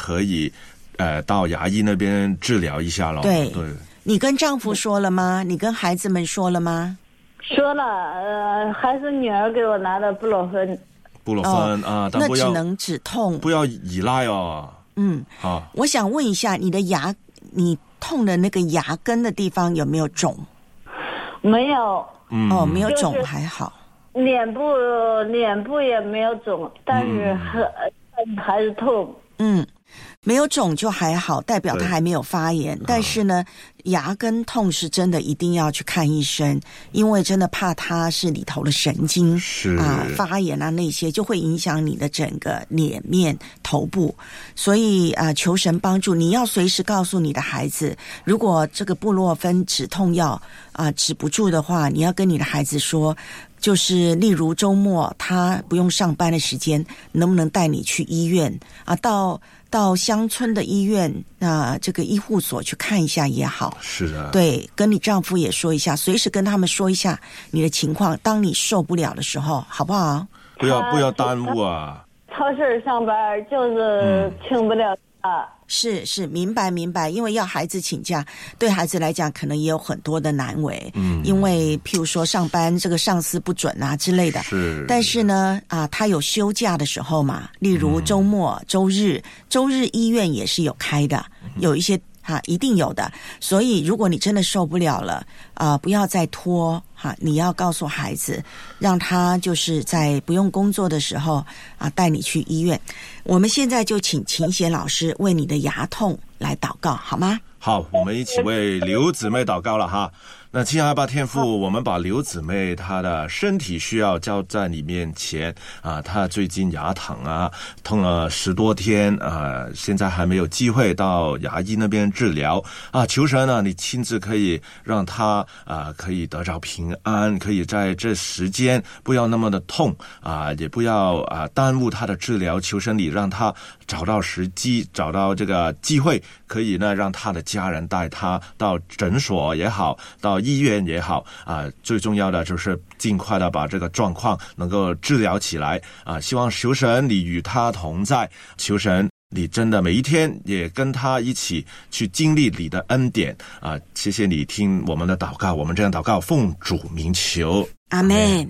可以到牙医那边治疗一下咯。 对， 对， 你跟丈夫说了吗？你跟孩子们说了吗？ 说了，还是女儿给我拿的布洛芬。 但那不要只能止痛， 不要依赖哦。好， 我想问一下，你痛的那个牙根的地方有没有肿？ 没有。 没有肿还好。 脸部也没有肿，但是还是痛。 没有肿就还好，代表它还没有发炎。但是呢，牙根痛是真的一定要去看医生，因为真的怕它是里头的神经发炎啊，那些就会影响你的整个脸面、头部。所以求神帮助，你要随时告诉你的孩子，如果这个布洛芬止痛药止不住的话，你要跟你的孩子说。就是例如周末他不用上班的时间，能不能带你去医院到乡村的医院这个医护所去看一下也好。 是的， 对，跟你丈夫也说一下，随时跟他们说一下你的情况，当你受不了的时候，好不好？ 不要耽误啊。 超市上班就是请不了假。 是明白，因为要孩子请假，对孩子来讲可能也有很多的难为。因为譬如说上班这个上司不准啊之类的。 是。 但是呢他有休假的时候嘛，例如周末、周日医院也是有开的，有一些一定有的。所以如果你真的受不了了不要再拖你要告诉孩子，让他就是在不用工作的时候带你去医院。我们现在就请秦贤老师为你的牙痛来祷告，好吗？ 好，我们一起为刘姊妹祷告了哈。那亲爱的天父，我们把刘姊妹她的身体需要交在你面前她最近牙疼痛了10多天现在还没有机会到牙医那边治疗求神你亲自可以让她可以得着平安，可以在这时间不要那么的痛也不要耽误她的治疗。求神你让她找到时机，找到这个机会，可以呢让她的家人带她到诊所也好，到医院也好最重要的就是尽快的把这个状况能够治疗起来希望求神你与他同在，求神你真的每一天也跟他一起去经历你的恩典谢谢你听我们的祷告，我们这样祷告奉主名求， 阿们。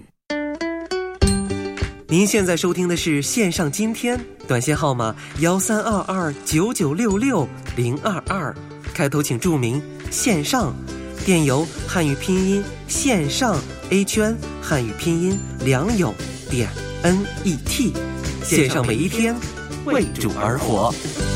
您现在收听的是线上今天，短信号码13229966-022，开头请注明线上，电邮汉语拼音线上 A 圈汉语拼音良友.net， 线上每一天为主而活。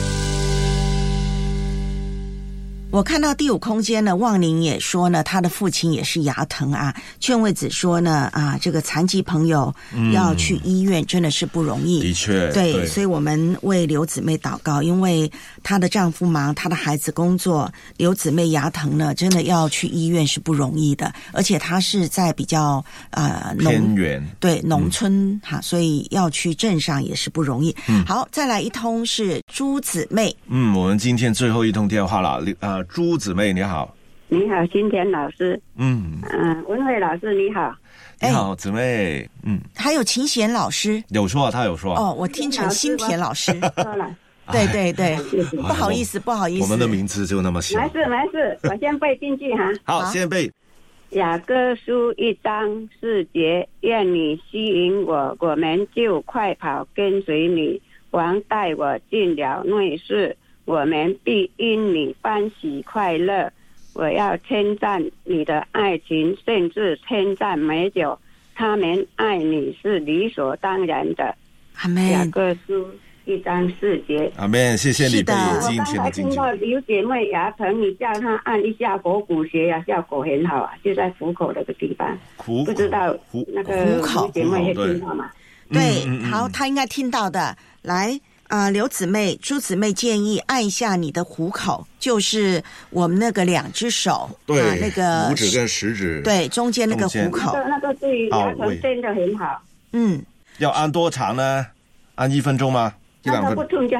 我看到第5空间呢，旺宁也说呢，他的父亲也是牙疼劝慰子说呢这个残疾朋友要去医院真的是不容易。 的确， 对，所以我们为刘姊妹祷告，因为她的丈夫忙，她的孩子工作，刘姊妹牙疼呢，真的要去医院是不容易的，而且她是在比较偏远， 对，农村所以要去镇上也是不容易。好，再来一通是朱姊妹。 我们今天最后一通电话了朱姊妹你好。 你好，新田老师。文慧老师你好。 你好，姊妹。 还有秦贤老师有说他有说我听成新田老师对，不好意思，我们的名字就那么小。 没事，我先背进去好，先背。 雅各书1章4节，愿你吸引我，我们就快跑跟随你。王带我进了内室，我们必因你欢喜快乐。我要称赞你的爱情，甚至称赞美酒，他们爱你是理所当然的。 阿们。 雅各书1章4节。 阿们，谢谢你背今天的经我刚才听到刘姐妹牙疼，你叫她按一下合谷穴效果很好就在虎口那个地方。不知道那个刘姐妹也听到吗？ 对，好，她应该听到的。来刘姊妹、朱姊妹建议按一下你的虎口，就是我们那个2只手， 对， 那个拇指跟食指， 对，中间那个虎口， 那个对牙疼真的很好。 要按多长呢？按1分钟吗？1-2分钟不痛就好了。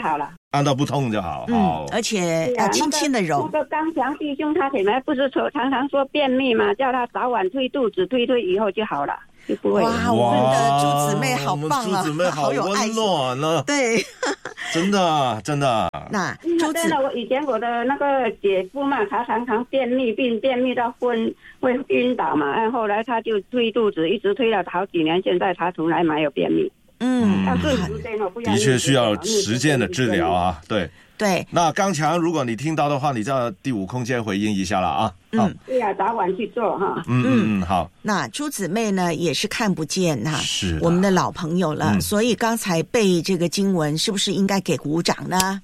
按到不痛就好。好， 而且轻轻的揉。 那个刚强弟兄他前面不是常常说便秘嘛，叫他早晚推肚子，推以后就好了。 哇，我们的朱姊妹好棒啊！ 朱姊妹好温暖呢。 对， 真的。 那朱姊妹，我以前我的那个姐夫嘛，他常常便秘到会晕倒嘛，然后后来他就推肚子，一直推了好几年，现在他从来没有便秘。 的确需要实践的治疗啊。对，那刚强，如果你听到的话，你在第5空间回应一下了啊。 对啊，早晚去做哈。 好。 那朱姊妹呢，也是看不见是我们的老朋友了，所以刚才背这个经文，是不是应该给鼓掌呢？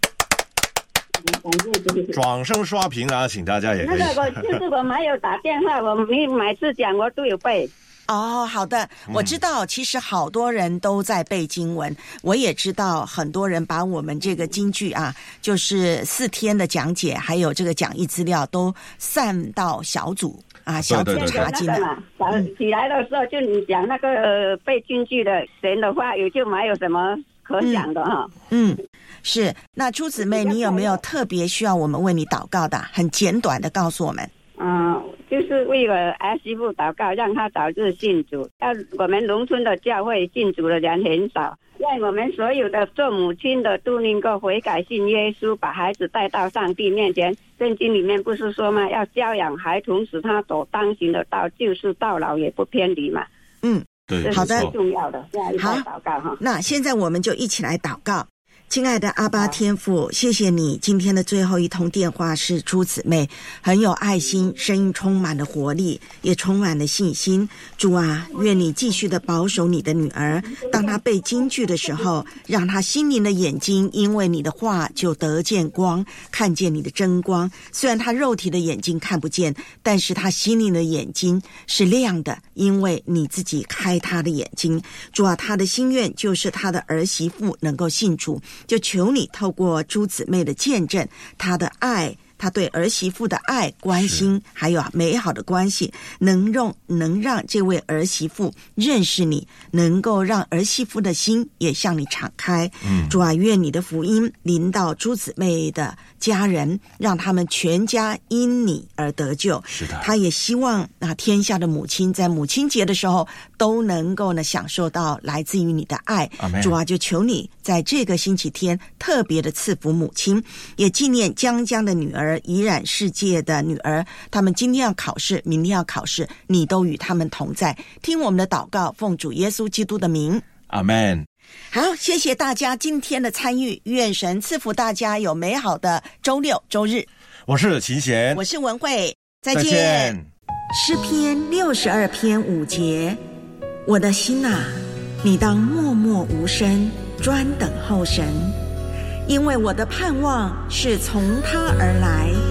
掌声刷屏啊，请大家也可以。 我没有打电话，我每次讲我都有背。 好的，我知道其实好多人都在背经文，我也知道很多人把我们这个京剧就是4天的讲解还有这个讲义资料都散到小组小组查经了。 起来的时候就你讲那个背京剧的神的话，也就没有什么可讲的哈。 是。那朱姊妹，你有没有特别需要我们为你祷告的？很简短的告诉我们。 就是为了儿媳妇祷告，让她早日信主。我们农村的教会信主的人很少，让我们所有的做母亲的都能够悔改信耶稣，把孩子带到上帝面前。圣经里面不是说吗？要教养孩童，使他走当行的道，就是到老也不偏离嘛。 对， 好的， 最重要的。好，祷告哈。 那现在我们就一起来祷告。亲爱的阿爸天父，谢谢你今天的最后一通电话是朱姊妹，很有爱心，声音充满了活力，也充满了信心。主啊，愿你继续的保守你的女儿，当她背京剧的时候，让她心灵的眼睛因为你的话就得见光，看见你的真光。虽然她肉体的眼睛看不见，但是她心灵的眼睛是亮的，因为你自己开她的眼睛。主啊，她的心愿就是她的儿媳妇能够信主，就求你透过朱姊妹的见证，她的爱，她对儿媳妇的爱、关心，还有美好的关系，能让这位儿媳妇认识你，能够让儿媳妇的心也向你敞开。主啊，愿你的福音临到朱姊妹的家人，让他们全家因你而得救。 是的， 他也希望天下的母亲在母亲节的时候都能够享受到来自于你的爱。主啊，就求你在这个星期天特别的赐福母亲，也纪念江的女儿，怡然世界的女儿，他们今天要考试，明天要考试，你都与他们同在。听我们的祷告，奉主耶稣基督的名， 阿们。 好，谢谢大家今天的参与，愿神赐福大家有美好的周六周日。 我是齐贤， 我是文慧，再见。诗篇62篇5节，我的心啊，你当默默无声，专等候神，因为我的盼望是从他而来。